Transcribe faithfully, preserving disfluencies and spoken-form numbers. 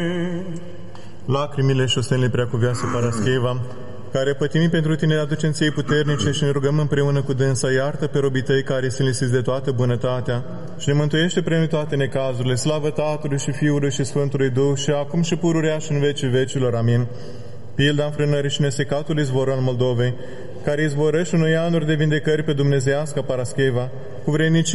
Lacrimile și ostenile preacuvioase Parascheva, care pătimim pentru tine, aducem ție puternice și ne rugăm împreună cu dânsa, iartă pe robii tăi care sunt lipsiți de toată bunătatea și ne mântuiește pre toate necazurile. Slavă Tatălui și Fiului și Sfântului Duh și acum și pururea și în vecii vecilor. Amin. Pilda înfrânării și nesecatul izvor al Moldovei, care izvorăște unui anuri de vindecări pe dumnezeiască Parascheva, cu vrednicie